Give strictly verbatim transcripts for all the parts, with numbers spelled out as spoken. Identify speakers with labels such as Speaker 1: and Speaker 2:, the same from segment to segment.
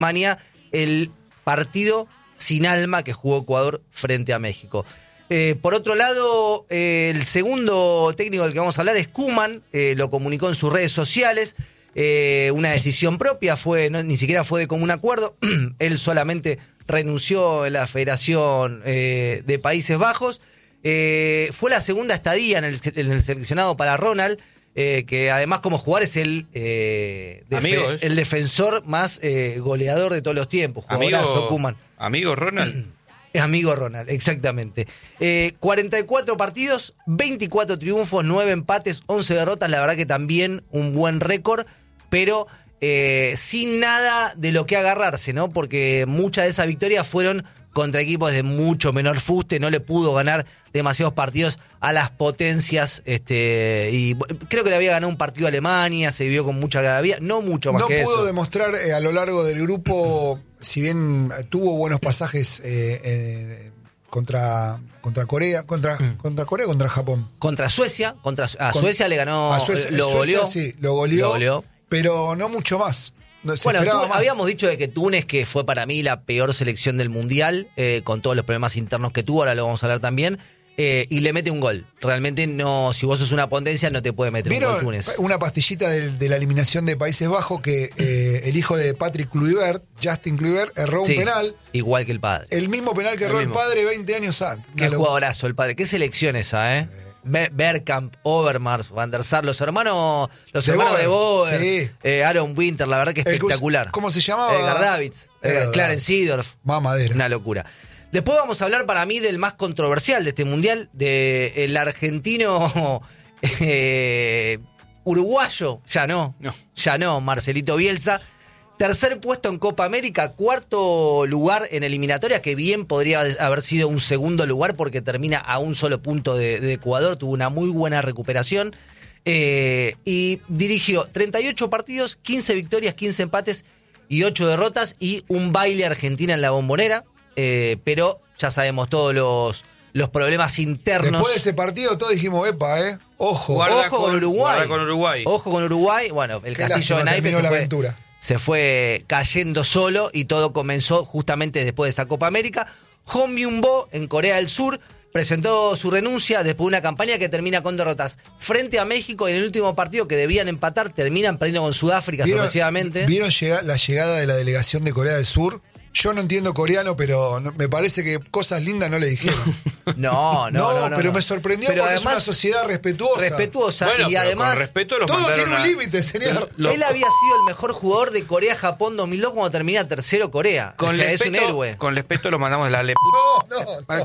Speaker 1: Alemania, el partido sin alma que jugó Ecuador frente a México. Eh, por otro lado, eh, el segundo técnico del que vamos a hablar es Koeman, eh, lo comunicó en sus redes sociales, eh, una decisión propia, fue no, ni siquiera fue de común acuerdo, él solamente renunció en la Federación eh, de Países Bajos, eh, fue la segunda estadía en el, en el seleccionado para Ronald, eh, que además como jugador es el, eh, defe-
Speaker 2: Amigo, ¿eh?
Speaker 1: el defensor más eh, goleador de todos los tiempos, jugadorazo Koeman.
Speaker 2: Amigo Ronald.
Speaker 1: Es amigo Ronald, exactamente. Eh, cuarenta y cuatro partidos, veinticuatro triunfos, nueve empates, once derrotas. La verdad que también un buen récord, pero eh, sin nada de lo que agarrarse, ¿no? Porque muchas de esas victorias fueron contra equipos de mucho menor fuste. No le pudo ganar demasiados partidos a las potencias. Este, y creo que le había ganado un partido a Alemania, se vivió con mucha algarabía. No mucho más
Speaker 3: no
Speaker 1: que eso.
Speaker 3: No pudo demostrar eh, a lo largo del grupo, si bien tuvo buenos pasajes eh, eh, contra, contra Corea, contra, mm. contra Corea, contra Japón.
Speaker 1: Contra Suecia, contra a
Speaker 3: Con,
Speaker 1: Suecia le ganó,
Speaker 3: a Suecia,
Speaker 1: lo
Speaker 3: Suecia,
Speaker 1: goleó.
Speaker 3: Sí, lo goleó,
Speaker 1: lo goleó.
Speaker 3: Pero no mucho más. No, se
Speaker 1: bueno, tú,
Speaker 3: más.
Speaker 1: habíamos dicho de que Túnez, que fue para mí la peor selección del Mundial, eh, con todos los problemas internos que tuvo, ahora lo vamos a hablar también, eh, y le mete un gol. Realmente no, si vos sos una potencia, no te puede meter un gol Túnez.
Speaker 3: Una pastillita de, de la eliminación de Países Bajos que eh, el hijo de Patrick Kluivert, Justin Kluivert, erró
Speaker 1: sí,
Speaker 3: un penal.
Speaker 1: Igual que el padre.
Speaker 3: El mismo penal que
Speaker 2: el
Speaker 3: erró
Speaker 2: mismo.
Speaker 3: el padre veinte años antes.
Speaker 1: Qué jugadorazo el padre. Qué selección esa, ¿eh? Sí. Bergkamp, Overmars, Van der Sar, los hermanos, los
Speaker 3: de
Speaker 1: hermanos
Speaker 3: Boer,
Speaker 1: de Boer,
Speaker 3: sí.
Speaker 1: eh, Aaron Winter, la verdad que espectacular.
Speaker 3: ¿Cómo se llamaba?
Speaker 1: Eh, Gardavitz, eh, Clarence Seedorf.
Speaker 3: Mamadera.
Speaker 1: Una locura. Después vamos a hablar para mí del más controversial de este mundial, del argentino eh, uruguayo, ya no,
Speaker 2: no,
Speaker 1: ya no, Marcelito Bielsa. Tercer puesto en Copa América, cuarto lugar en eliminatoria, que bien podría haber sido un segundo lugar porque termina a un solo punto de, de Ecuador, tuvo una muy buena recuperación. Eh, y dirigió treinta y ocho partidos, quince victorias, quince empates y ocho derrotas y un baile Argentina en la Bombonera, eh, pero ya sabemos todos los, los problemas internos.
Speaker 3: Después de ese partido todos dijimos, epa, eh, ojo.
Speaker 2: Guarda
Speaker 1: ojo
Speaker 2: con,
Speaker 1: con Uruguay.
Speaker 2: Guarda con Uruguay.
Speaker 1: Ojo con Uruguay. Bueno, el
Speaker 3: Qué
Speaker 1: castillo de naipes se
Speaker 3: la
Speaker 1: fue,
Speaker 3: aventura.
Speaker 1: se fue cayendo solo y todo comenzó justamente después de esa Copa América. Hong Byung-bo en Corea del Sur presentó su renuncia después de una campaña que termina con derrotas frente a México y en el último partido que debían empatar terminan perdiendo con Sudáfrica sorpresivamente.
Speaker 3: ¿Vieron llega, la llegada de la delegación de Corea del Sur? Yo no entiendo coreano, pero no, me parece que cosas lindas no le dijeron.
Speaker 1: No, no, no. no, no
Speaker 3: pero
Speaker 1: no.
Speaker 3: me sorprendió
Speaker 1: pero
Speaker 3: porque
Speaker 1: además,
Speaker 3: es una sociedad respetuosa.
Speaker 1: Respetuosa
Speaker 2: bueno,
Speaker 1: y
Speaker 2: pero
Speaker 1: además...
Speaker 2: con respeto los
Speaker 3: todo
Speaker 2: mandaron
Speaker 3: tiene un
Speaker 2: a...
Speaker 3: límite, señor.
Speaker 2: Lo,
Speaker 1: él había sido el mejor jugador de Corea-Japón dos mil dos cuando termina tercero Corea.
Speaker 2: Con
Speaker 1: o sea,
Speaker 2: respeto,
Speaker 1: es un héroe.
Speaker 2: Con respeto lo mandamos a la le...
Speaker 3: No, no, no.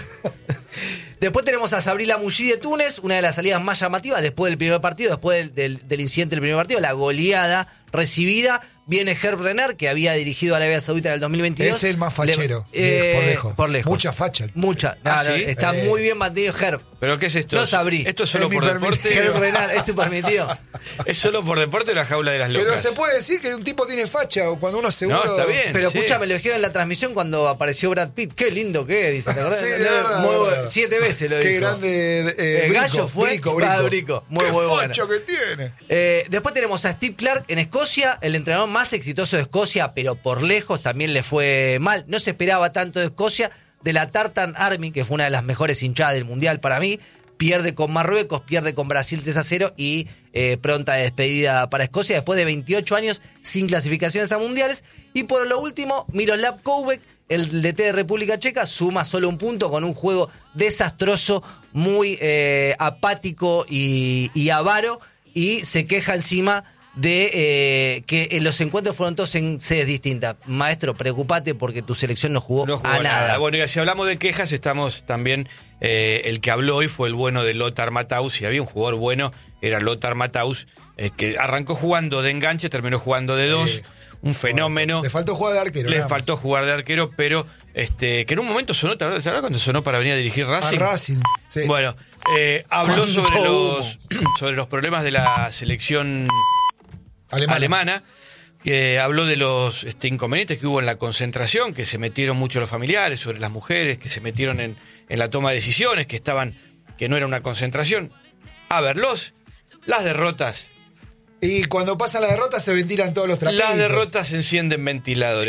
Speaker 1: Después tenemos a Sabrina Mouji de Túnez, una de las salidas más llamativas después del primer partido, después del, del, del incidente del primer partido, la goleada recibida. Viene Herb Renard, que había dirigido a Arabia Saudita en el dos mil veintidós.
Speaker 3: Es el más fachero,
Speaker 1: Le, eh,
Speaker 3: por lejos.
Speaker 1: Por lejos.
Speaker 3: Mucha facha.
Speaker 1: Mucha.
Speaker 2: ¿Ah,
Speaker 1: no, no,
Speaker 2: sí?
Speaker 1: está
Speaker 3: eh.
Speaker 1: muy bien mantenido Herb.
Speaker 2: ¿Pero qué es esto?
Speaker 1: No sabrí.
Speaker 2: ¿Esto es solo
Speaker 3: Es
Speaker 2: por
Speaker 3: mi
Speaker 2: deporte?
Speaker 3: permitido.
Speaker 1: Herb Renard, ¿es tu permitido?
Speaker 2: ¿Es solo por deporte o la jaula de las locas?
Speaker 3: Pero se puede decir que un tipo tiene facha o cuando uno seguro...
Speaker 2: No, está bien.
Speaker 1: Pero
Speaker 2: sí.
Speaker 1: escúchame, lo dijeron en la transmisión cuando apareció Brad Pitt. Qué lindo que es, dice, ¿te acordás?
Speaker 3: Sí, de verdad,
Speaker 1: Muy
Speaker 3: de
Speaker 1: bueno.
Speaker 3: verdad.
Speaker 1: Siete veces lo
Speaker 3: Qué
Speaker 1: dijo.
Speaker 3: grande eh,
Speaker 1: El
Speaker 3: Brico,
Speaker 1: gallo fue
Speaker 3: Brico, Brico.
Speaker 1: ah, Brico. Muy,
Speaker 3: Qué
Speaker 1: muy bueno.
Speaker 3: facho que tiene.
Speaker 1: Eh, después tenemos a Steve Clark en Escocia, el entrenador más exitoso de Escocia, pero por lejos también le fue mal. No se esperaba tanto de Escocia, de la Tartan Army, que fue una de las mejores hinchadas del Mundial para mí. Pierde con Marruecos, pierde con Brasil tres a cero y eh, pronta despedida para Escocia después de veintiocho años sin clasificaciones a mundiales. Y por lo último, Miroslav Koubek, el D T de República Checa, suma solo un punto con un juego desastroso, muy eh, apático y, y avaro, y se queja encima de eh, que en los encuentros fueron todos en sedes distintas. Maestro, preocupate porque tu selección no jugó,
Speaker 2: No jugó
Speaker 1: a nada.
Speaker 2: nada. Bueno, y si hablamos de quejas, estamos también... Eh, el que habló hoy fue el bueno de Lothar Matthaus. Si había un jugador bueno, era Lothar Matthaus, eh, que arrancó jugando de enganche, terminó jugando de dos.
Speaker 3: Eh,
Speaker 2: un fenómeno.
Speaker 3: Le faltó jugar de arquero.
Speaker 2: Le
Speaker 3: nada
Speaker 2: faltó
Speaker 3: más.
Speaker 2: jugar de arquero, pero este que en un momento sonó, ¿te acuerdas cuando sonó para venir a dirigir
Speaker 3: A
Speaker 2: Racing?
Speaker 3: Racing. Sí.
Speaker 2: Bueno, eh, habló
Speaker 3: ¿Cuánto
Speaker 2: sobre
Speaker 3: humo?
Speaker 2: los, sobre los problemas de la selección
Speaker 3: Alemana.
Speaker 2: alemana. Que habló de los este, inconvenientes que hubo en la concentración, que se metieron mucho los familiares, sobre las mujeres, que se metieron en, en la toma de decisiones, que estaban, que no era una concentración. A ver, los, las derrotas
Speaker 3: Y cuando pasa la derrota se ventilan todos los trapitos.
Speaker 2: Las derrotas encienden ventiladores.